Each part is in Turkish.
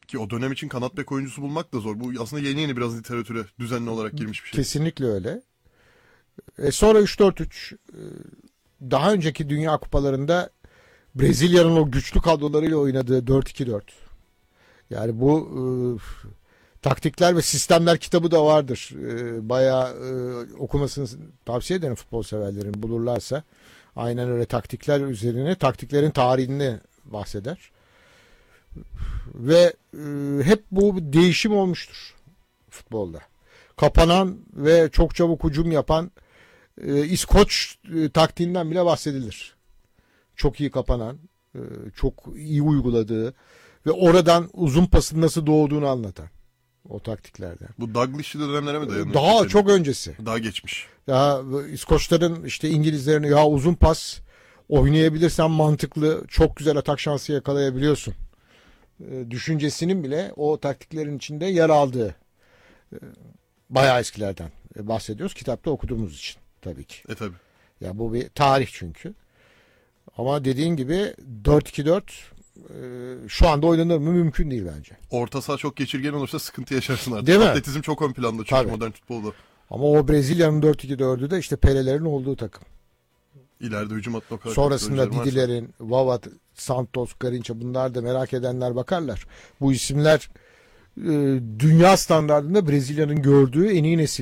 Ki o dönem için kanat bek oyuncusu bulmak da zor. Bu aslında yeni biraz literatüre düzenli olarak girmiş bir şey. Kesinlikle öyle. Sonra 3-4-3 daha önceki Dünya Kupalarında Brezilya'nın o güçlü kadrolarıyla oynadığı 4-2-4. Yani bu taktikler ve sistemler kitabı da vardır. Bayağı okumasını tavsiye ederim futbol severlerin bulurlarsa. Aynen öyle taktikler üzerine taktiklerin tarihini bahseder. Ve hep bu değişim olmuştur futbolda. Kapanan ve çok çabuk hücum yapan İskoç taktiğinden bile bahsedilir. Çok iyi kapanan, çok iyi uyguladığı ve oradan uzun pasın nasıl doğduğunu anlatan o taktiklerden. Bu Douglas'lı dönemlere mi dayanıyor? Daha çok öncesi. Daha geçmiş. Ya İskoçların işte İngilizlerin ya uzun pas oynayabilirsen mantıklı çok güzel atak şansı yakalayabiliyorsun. Düşüncesinin bile o taktiklerin içinde yer aldığı bayağı eskilerden bahsediyoruz. Kitapta okuduğumuz için tabii ki. Tabii. Ya bu bir tarih çünkü. Ama dediğin gibi 4-2-4 şu anda oynanır mı? Mümkün değil bence. Orta saha çok geçirgen olursa sıkıntı yaşarsın artık. Değil mi? Atletizm çok ön planda çünkü Tabii. modern futbolda. Ama o Brezilya'nın 4-2-4'ü de işte Pele'lerin olduğu takım. İleride hücum atma o kadar. Sonrasında Didiler'in, Vavat, Santos, Garinca bunlar da merak edenler bakarlar. Bu isimler dünya standartında Brezilya'nın gördüğü en iyi nesil.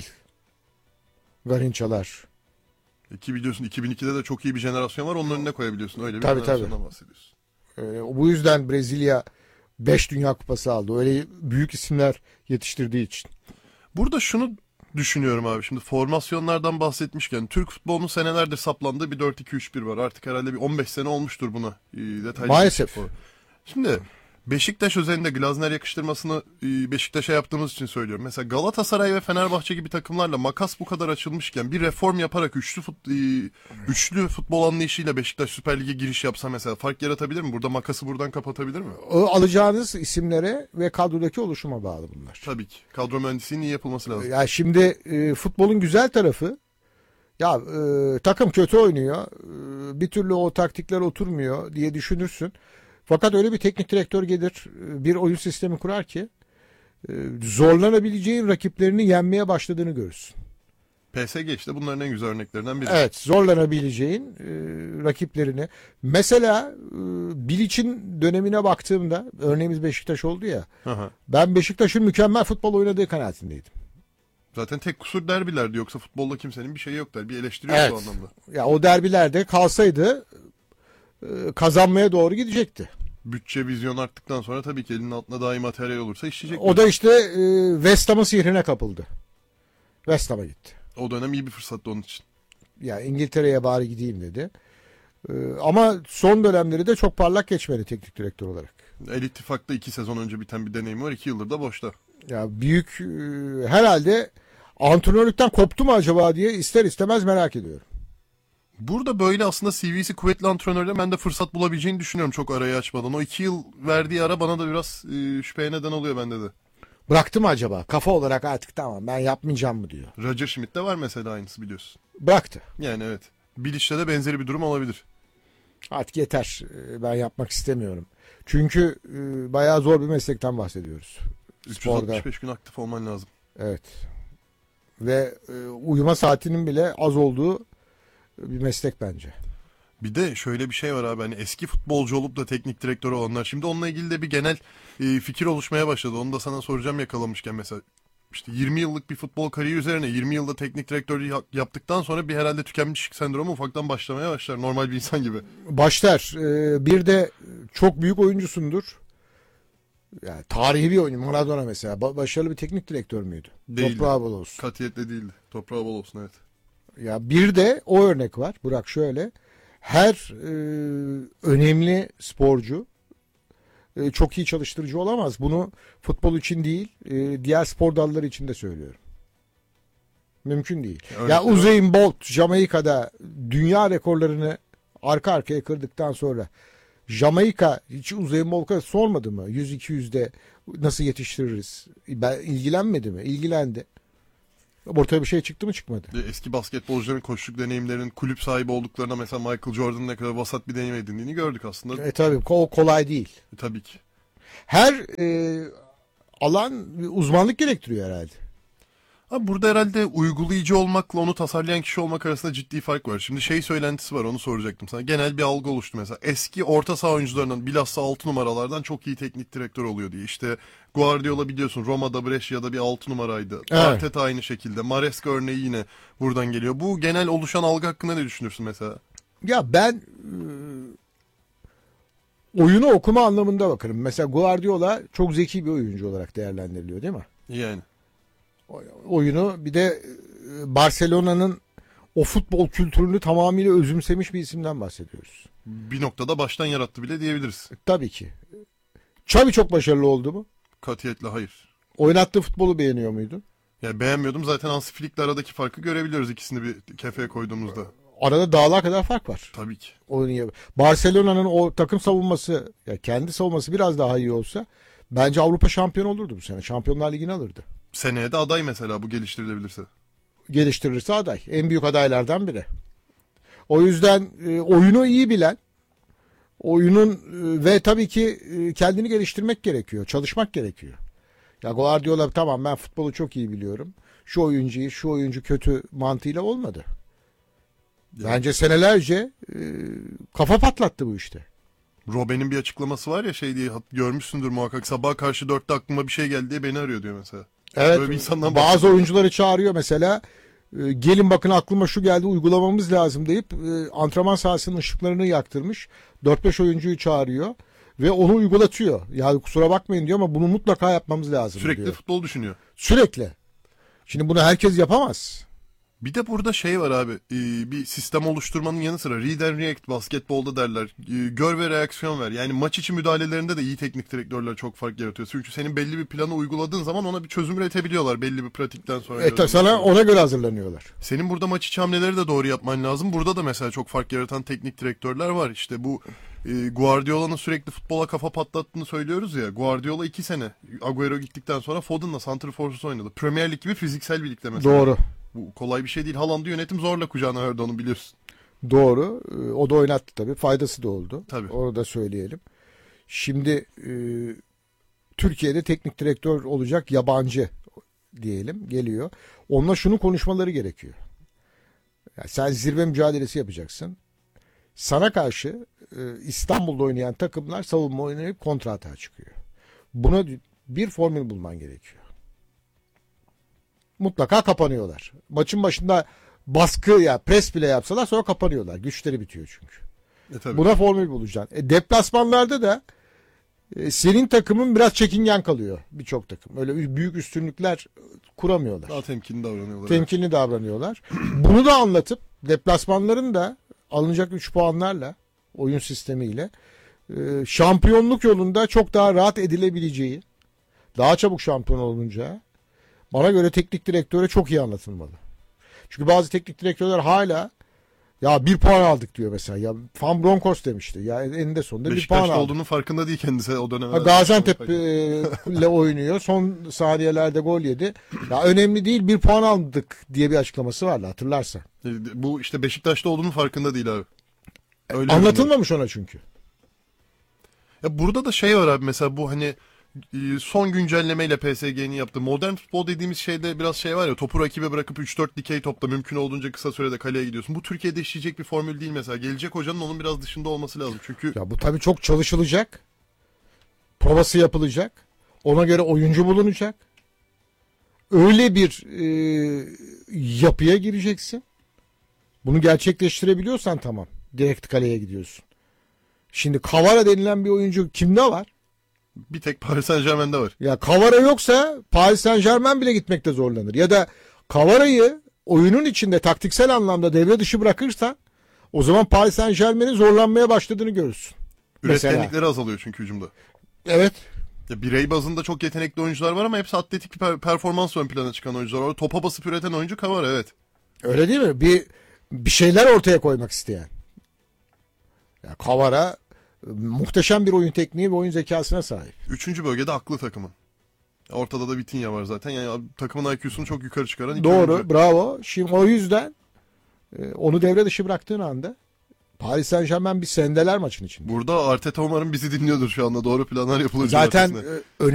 Garinçalar. Ki biliyorsun 2002'de de çok iyi bir jenerasyon var. Onun önüne koyabiliyorsun. Öyle bir Tabii, jenerasyondan bahsediyorsun. Bu yüzden Brezilya 5 Dünya Kupası aldı. Öyle büyük isimler yetiştirdiği için. Burada şunu düşünüyorum abi. Şimdi formasyonlardan bahsetmişken Türk futbolunun senelerdir saplandığı bir 4-2-3-1 var. Artık herhalde bir 15 sene olmuştur buna. Detaylı Maalesef. Şimdi Beşiktaş özelinde Glazner yakıştırmasını Beşiktaş'a yaptığımız için söylüyorum. Mesela Galatasaray ve Fenerbahçe gibi takımlarla makas bu kadar açılmışken bir reform yaparak üçlü futbol anlayışıyla Beşiktaş Süper Lig'e giriş yapsa mesela fark yaratabilir mi? Burada makası buradan kapatabilir mi? Alacağınız isimlere ve kadrodaki oluşuma bağlı bunlar. Tabii ki. Kadro mühendisliğinin iyi yapılması lazım. Ya şimdi futbolun güzel tarafı ya takım kötü oynuyor. Bir türlü o taktikler oturmuyor diye düşünürsün. Fakat öyle bir teknik direktör gelir, bir oyun sistemi kurar ki zorlanabileceğin rakiplerini yenmeye başladığını görürsün. PSG işte bunların en güzel örneklerinden biri. Evet, zorlanabileceğin rakiplerini. Mesela Bilic'in dönemine baktığımda, örneğimiz Beşiktaş oldu ya. Aha. Ben Beşiktaş'ın mükemmel futbol oynadığı kanaatindeydim. Zaten tek kusur derbilerdi, yoksa futbolda kimsenin bir şeyi yok der. Bir eleştiri yok Evet. o anlamda. Ya o derbilerde kalsaydı kazanmaya doğru gidecekti. Bütçe, vizyon arttıktan sonra tabii ki elinin altında daha iyi materyal olursa işleyecek. O da işte West Ham'ın sihrine kapıldı. West Ham'a gitti. O dönem iyi bir fırsattı onun için. Ya İngiltere'ye bari gideyim dedi. Ama son dönemleri de çok parlak geçmedi teknik direktör olarak. El İttifak'ta 2 sezon önce biten bir deneyim var. 2 yıldır da boşta. Ya büyük herhalde antrenörlükten koptu mu acaba diye ister istemez merak ediyorum. Burada böyle aslında CV'si kuvvetli antrenörle ben de fırsat bulabileceğini düşünüyorum çok arayı açmadan. O 2 yıl verdiği ara bana da biraz şüpheye neden oluyor bende de. Bıraktı mı acaba? Kafa olarak artık tamam ben yapmayacağım mı diyor. Roger Schmidt'te var mesela aynısı biliyorsun. Bıraktı. Yani evet. Bilic'te de benzeri bir durum olabilir. Artık yeter. Ben yapmak istemiyorum. Çünkü bayağı zor bir meslekten bahsediyoruz. 365 gün aktif olman lazım. Evet. Ve uyuma saatinin bile az olduğu bir meslek bence. Bir de şöyle bir şey var abi, hani eski futbolcu olup da teknik direktör olanlar. Şimdi onunla ilgili de bir genel fikir oluşmaya başladı. Onu da sana soracağım yakalamışken mesela. İşte 20 yıllık bir futbol kariyeri üzerine 20 yılda teknik direktörlüğü yaptıktan sonra bir herhalde tükenmişlik sendromu ufaktan başlamaya başlar. Normal bir insan gibi. Başlar. Bir de çok büyük oyuncusundur. Yani tarihi bir oyuncu. Maradona mesela. Başarılı bir teknik direktör müydü? Değildi. Toprağı bol olsun. Katiyetle değildi. Toprağı bol olsun, evet. Ya bir de o örnek var. Burak şöyle. Her önemli sporcu çok iyi çalıştırıcı olamaz. Bunu futbol için değil, diğer spor dalları için de söylüyorum. Mümkün değil. Öyle ya Usain Bolt Jamaika'da dünya rekorlarını arka arkaya kırdıktan sonra Jamaika hiç Usain Bolt'a sormadı mı? 100-200'de nasıl yetiştiririz? İlgilenmedi mi? İlgilendi. Ortaya bir şey çıktı mı çıkmadı. Eski basketbolcuların koçluk deneyimlerinin kulüp sahibi olduklarına mesela Michael Jordan'ın ne kadar vasat bir deneyim edindiğini gördük aslında. Tabii o kolay değil. Tabii ki. Her alan uzmanlık gerektiriyor herhalde. Abi burada herhalde uygulayıcı olmakla onu tasarlayan kişi olmak arasında ciddi fark var. Şimdi şey söylentisi var, onu soracaktım sana. Genel bir algı oluştu mesela. Eski orta saha oyuncularının bilhassa 6 numaralardan çok iyi teknik direktör oluyor diye. İşte Guardiola biliyorsun Roma'da Brescia'da bir 6 numaraydı. Evet. Arteta aynı şekilde. Maresca örneği yine buradan geliyor. Bu genel oluşan algı hakkında ne düşünürsün mesela? Ya ben oyunu okuma anlamında bakarım. Mesela Guardiola çok zeki bir oyuncu olarak değerlendiriliyor değil mi? Yani. Oyunu bir de Barcelona'nın o futbol kültürünü tamamıyla özümsemiş bir isimden bahsediyoruz. Bir noktada baştan yarattı bile diyebiliriz. Tabii ki. Xavi çok başarılı oldu mu? Katiyetle hayır. Oynattığı futbolu beğeniyor muydun? Yani beğenmiyordum. Zaten Hansi Flick'le aradaki farkı görebiliyoruz ikisini bir kefeye koyduğumuzda. Arada dağlar kadar fark var. Tabii ki. Barcelona'nın o takım savunması, ya kendi savunması biraz daha iyi olsa bence Avrupa şampiyonu olurdu bu sene. Şampiyonlar Ligi'ni alırdı. Seneye de aday mesela bu geliştirilebilirse. Geliştirirse aday. En büyük adaylardan biri. O yüzden oyunu iyi bilen, oyunun ve tabii ki kendini geliştirmek gerekiyor. Çalışmak gerekiyor. Ya Guardiola tamam ben futbolu çok iyi biliyorum. Şu oyuncu iyi, şu oyuncu kötü mantığıyla olmadı. Bence senelerce kafa patlattı bu işte. Robben'in bir açıklaması var ya şey diye görmüşsündür muhakkak. Sabaha karşı 4'te aklıma bir şey geldi diye beni arıyor diyor mesela. Evet. Böyle bir insandan Bazı bahsediyor. oyuncuları çağırıyor mesela. Gelin bakın aklıma şu geldi uygulamamız lazım deyip antrenman sahasının ışıklarını yaktırmış. 4-5 oyuncuyu çağırıyor ve onu uygulatıyor. Ya kusura bakmayın diyor ama bunu mutlaka yapmamız lazım Sürekli diyor. futbol düşünüyor. Sürekli. Şimdi bunu herkes yapamaz. Bir de burada şey var abi. Bir sistem oluşturmanın yanı sıra read and react basketbolda derler. Gör ve reaksiyon ver. Yani maç içi müdahalelerinde de iyi teknik direktörler çok fark yaratıyor. Çünkü senin belli bir planı uyguladığın zaman ona bir çözüm üretebiliyorlar belli bir pratikten sonra. Sana ona göre hazırlanıyorlar. Senin burada maç içi hamleleri de doğru yapman lazım. Burada da mesela çok fark yaratan teknik direktörler var. İşte bu Guardiola'nın sürekli futbola kafa patlattığını söylüyoruz ya. Guardiola 2 sene Agüero gittikten sonra Foden'la santrforsuz oynadı. Premier Lig gibi fiziksel bir ligde mesela. Doğru. Bu kolay bir şey değil. Haaland'ı yönetim zorla kucağına verdi onu biliyorsun. Doğru. O da oynattı tabii. Faydası da oldu. Tabii. Onu da söyleyelim. Şimdi Türkiye'de teknik direktör olacak yabancı diyelim geliyor. Onunla şunu konuşmaları gerekiyor. Yani sen zirve mücadelesi yapacaksın. Sana karşı İstanbul'da oynayan takımlar savunma oynayıp kontra hata çıkıyor. Buna bir formül bulman gerekiyor. Mutlaka kapanıyorlar. Maçın başında baskı ya pres bile yapsalar sonra kapanıyorlar. Güçleri bitiyor çünkü. Tabii. Buna formül bulacaksın. Deplasmanlarda da senin takımın biraz çekingen kalıyor birçok takım. Öyle büyük üstünlükler kuramıyorlar. Daha temkinli davranıyorlar. Temkinli davranıyorlar. Bunu da anlatıp deplasmanların da alınacak 3 puanlarla oyun sistemiyle şampiyonluk yolunda çok daha rahat edilebileceği, daha çabuk şampiyon olunca bana göre teknik direktöre çok iyi anlatılmalı. Çünkü bazı teknik direktörler hala ya 1 puan aldık diyor mesela. Ya Van Bronckhorst demişti. Ya eninde sonunda 1 puan Beşiktaş'ta aldık. olduğunun farkında değil kendisi o dönem. Gaziantep'le oynuyor. Son saniyelerde gol yedi. Ya önemli değil 1 puan aldık diye bir açıklaması vardı hatırlarsan. Bu işte Beşiktaş'ta olduğunun farkında değil abi. Öyle Anlatılmamış ona çünkü. ya burada da şey var abi mesela bu hani son güncellemeyle PSG'nin yaptığı modern futbol dediğimiz şeyde biraz şey var ya topu rakibe bırakıp 3-4 dikey topla mümkün olduğunca kısa sürede kaleye gidiyorsun. Bu Türkiye'de işleyecek bir formül değil mesela. Gelecek hocanın onun biraz dışında olması lazım. Çünkü Ya bu tabii çok çalışılacak. Provası yapılacak. Ona göre oyuncu bulunacak. Öyle bir yapıya gireceksin. Bunu gerçekleştirebiliyorsan tamam. Direkt kaleye gidiyorsun. Şimdi Kavara denilen bir oyuncu kimde var? bir tek Paris Saint-Germain'de var. Ya Kavara yoksa Paris Saint-Germain bile gitmekte zorlanır. Ya da Kavara'yı oyunun içinde taktiksel anlamda devre dışı bırakırsan o zaman Paris Saint-Germain'in zorlanmaya başladığını görürsün. Mesela. Üretkenlikleri azalıyor çünkü hücumda. Evet. Ya birey bazında çok yetenekli oyuncular var ama hepsi atletik bir performans ön plana çıkan oyuncular. Orada topa basıp üreten oyuncu Kavara evet. Öyle değil mi? Bir şeyler ortaya koymak isteyen. Ya Kavara muhteşem bir oyun tekniği ve oyun zekasına sahip. Üçüncü bölgede aklı takımın. Ortada da Vitinha var zaten. Yani takımın IQ'sunu çok yukarı çıkaran iki Doğru, oyuncu. bravo. Şimdi o yüzden onu devre dışı bıraktığın anda Paris Saint-Germain bir sendeler maçın için. Burada Arteta umarım bizi dinliyordur şu anda. Doğru planlar yapılır. Zaten cumartesine.